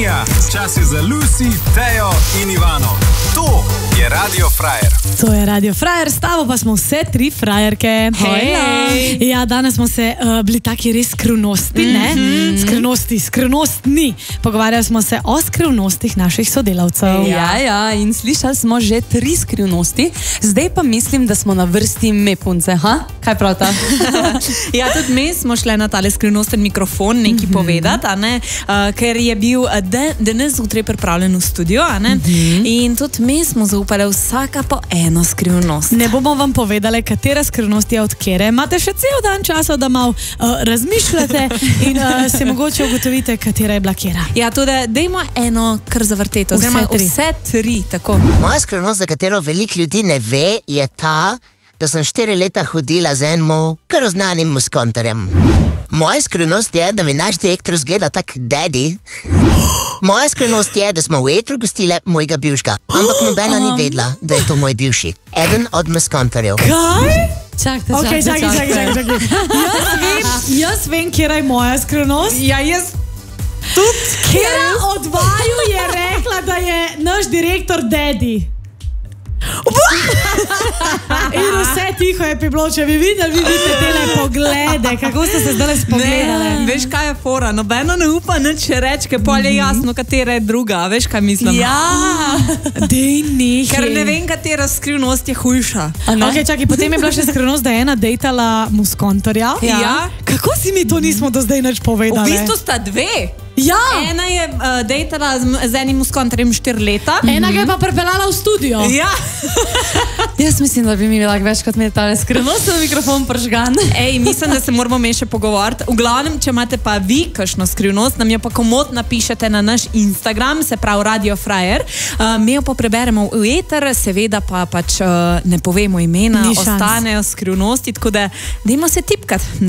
Marija, čas je za Lucy, Tejo in Ivano. To je Radio Frajer. To je Radio Frajer, s tabo pa smo vse tri frajerke. Hej. Ja, danes smo se bili taki res skrivnosti, ne? Skrivnostni. Pogovarjali smo se o skrivnostih naših sodelavcev. Ja, in slišali smo že 3 skrivnosti, zdaj pa mislim, da smo na vrsti me punce, ha? Kaj pravite? Ja, tudi mi smo šli na tale skrivnosten mikrofon nekaj povedati, a ne? Ker je bil danes zjutraj pripravljen v studio, a ne? In tudi mi smo zaupali vsaka po eno skrivnost. Ne bomo vam povedali, katera skrivnost je od kere. Imate še cel dan časa, da malo razmišljate in se mogoče ugotovite, katera je bila kera. Ja, tudi dajmo eno kar zavrteto. Vse tri, tako. Moja skrivnost, za katero veliko ljudi ne ve, je ta, da sem 4 leta hodila z enim kar znanim muskontarjem. Moja skrivnost je, da mi naš direktor zgleda tak daddy. Moja skrivnost je, da smo v etru gostile mojega bivšega, ampak nobena ni vedela, da je to moj bivši. Eden od muskontarjev. Kaj? Čakaj. Jaz vem, kera je moja skrivnost. Ja, jaz tudi. Kera od vaju je rekla, da je naš direktor daddy. In vse tiho je bilo, če bi videli tele poglede, kako ste se zdaj spogledali. Veš, kaj je fora? Nobeno ne upa nič reči, ker pol je jasno, katera je druga. Veš, kaj mislim? Ja, dej nehaj. Ker ne vem, katera skrivnost je hujša. Ok, čakaj, potem je bila še skrivnost, da je ena dejtala muskontarja. Ja. Kako si mi to nismo do zdaj nič povedali? V bistvu sta dve. Ja. Ena je dejtala z enim muskontarjem 4 leta. Ena ga je pa pripeljala v studio. Ja. Jaz mislim, da bi mi lahko večkrat imeli tale skrivnost na mikrofon pržgan. Ej, mislim, da se moramo mi še pogovoriti. V glavnem, če imate pa vi kakšno skrivnost, nam jo pa komod napišete na naš Instagram, se pravi Radio Frajer. Mi jo pa preberemo v eter, seveda pa pač ne povemo imena, ostanejo skrivnosti, tako da dajmo se tipkati.